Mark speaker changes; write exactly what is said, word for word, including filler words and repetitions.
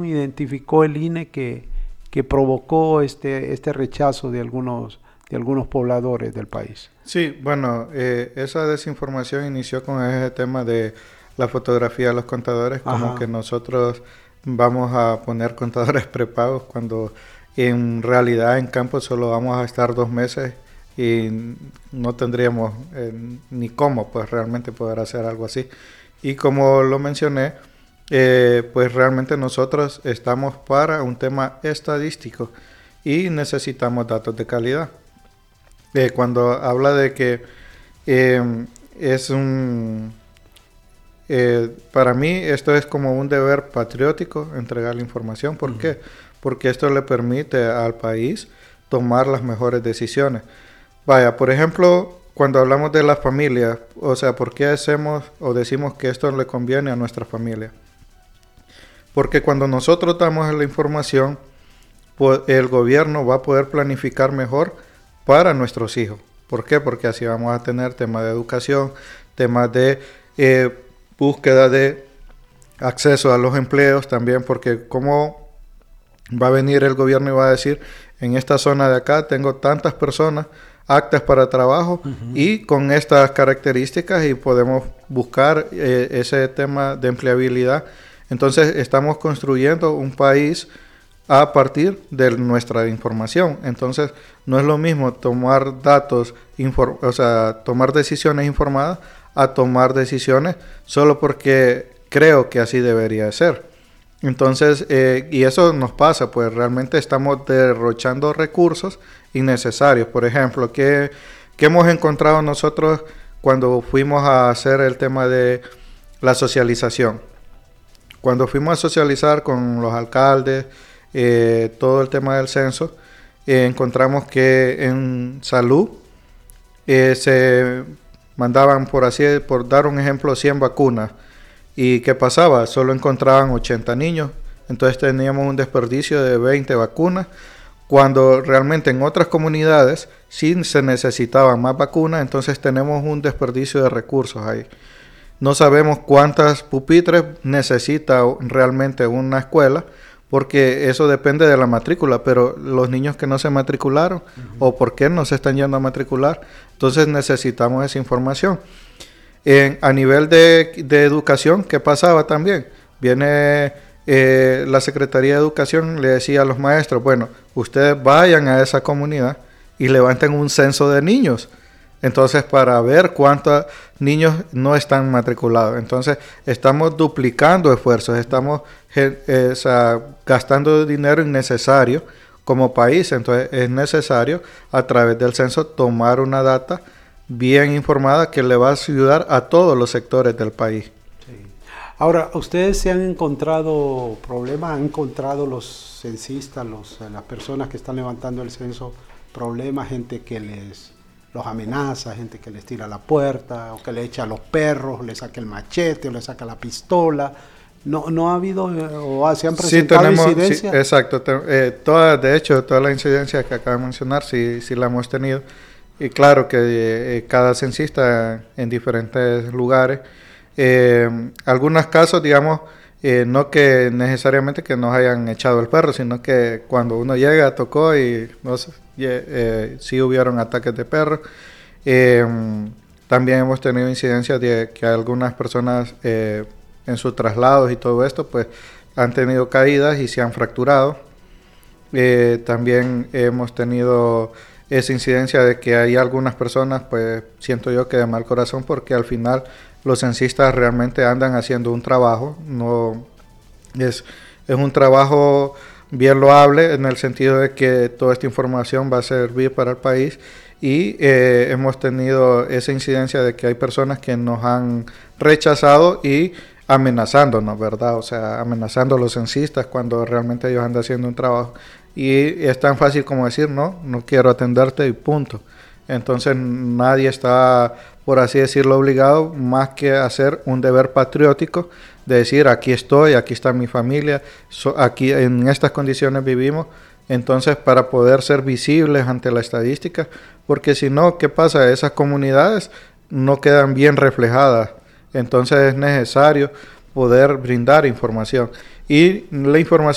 Speaker 1: identificó el I N E que, que provocó este, este rechazo de algunos, de algunos pobladores del país?
Speaker 2: Sí, bueno, eh, esa desinformación inició con ese tema de la fotografía de los contadores, como
Speaker 1: Ajá.
Speaker 2: que nosotros vamos a poner contadores prepagos cuando en realidad en campo solo vamos a estar dos meses y no tendríamos eh, ni cómo pues realmente poder hacer algo así. Y como lo mencioné, eh, pues realmente nosotros estamos para un tema estadístico y necesitamos datos de calidad. Eh, cuando habla de que eh, es un... Eh, para mí esto es como un deber patriótico entregar la información. ¿Por uh-huh. qué? Porque esto le permite al país tomar las mejores decisiones. Vaya, por ejemplo, cuando hablamos de la familia, o sea, ¿por qué hacemos o decimos que esto le conviene a nuestra familia? Porque cuando nosotros damos la información, pues el gobierno va a poder planificar mejor para nuestros hijos. ¿Por qué? Porque así vamos a tener temas de educación, temas de eh, búsqueda de acceso a los empleos también, porque cómo va a venir el gobierno y va a decir, en esta zona de acá tengo tantas personas aptas para trabajo uh-huh. y con estas características y podemos buscar eh, ese tema de empleabilidad. Entonces estamos construyendo un país a partir de nuestra información. Entonces no es lo mismo tomar datos, infor- o sea, tomar decisiones informadas a tomar decisiones solo porque creo que así debería ser. Entonces, eh, y eso nos pasa, pues realmente estamos derrochando recursos innecesarios. Por ejemplo, ¿qué, qué hemos encontrado nosotros cuando fuimos a hacer el tema de la socialización? Cuando fuimos a socializar con los alcaldes, eh, todo el tema del censo, eh, encontramos que en salud eh, se mandaban, por así, por dar un ejemplo, cien vacunas. ¿Y qué pasaba? Solo encontraban ochenta niños. Entonces teníamos un desperdicio de veinte vacunas, cuando realmente en otras comunidades sí se necesitaban más vacunas. Entonces tenemos un desperdicio de recursos ahí. No sabemos cuántas pupitres necesita realmente una escuela, porque eso depende de la matrícula, pero los niños que no se matricularon, uh-huh. o por qué no se están yendo a matricular, entonces necesitamos esa información. En, a nivel de, de educación, ¿qué pasaba también? Viene eh, la Secretaría de Educación, le decía a los maestros, bueno, ustedes vayan a esa comunidad y levanten un censo de niños. Entonces, para ver cuántos niños no están matriculados. Entonces, estamos duplicando esfuerzos, estamos eh, o sea, gastando dinero innecesario como país. Entonces, es necesario a través del censo tomar una data bien informada que le va a ayudar a todos los sectores del país.
Speaker 1: Sí. Ahora, ¿ustedes se han encontrado problemas? ¿Han encontrado los censistas, los, las personas que están levantando el censo, problemas, gente que les los amenaza, gente que les tira la puerta, o que le echa a los perros, le saca el machete, o le saca la pistola? ¿No, no ha habido, o se han presentado sí, tenemos, incidencias?
Speaker 2: Sí, exacto. Te, eh, todas, de hecho, todas las incidencias que acabo de mencionar, sí, sí las hemos tenido. Y claro que eh, cada censista en diferentes lugares. Eh, algunos casos, digamos, eh, no que necesariamente que nos hayan echado el perro, sino que cuando uno llega, tocó y no sé, eh, sí hubieron ataques de perros. Eh, también hemos tenido incidencias de que algunas personas eh, en sus traslados y todo esto, pues han tenido caídas y se han fracturado. Eh, también hemos tenido esa incidencia de que hay algunas personas, pues siento yo que de mal corazón, porque al final los censistas realmente andan haciendo un trabajo, no es, es un trabajo bien loable en el sentido de que toda esta información va a servir para el país, y eh, hemos tenido esa incidencia de que hay personas que nos han rechazado y amenazándonos, ¿verdad? O sea, amenazando a los censistas cuando realmente ellos andan haciendo un trabajo. Y es tan fácil como decir, no, no quiero atenderte y punto. Entonces nadie está, por así decirlo, obligado más que hacer un deber patriótico de decir, aquí estoy, aquí está mi familia, so, aquí en estas condiciones vivimos. Entonces, para poder ser visibles ante la estadística, porque si no, ¿qué pasa? Esas comunidades no quedan bien reflejadas. Entonces es necesario poder brindar información. Y la información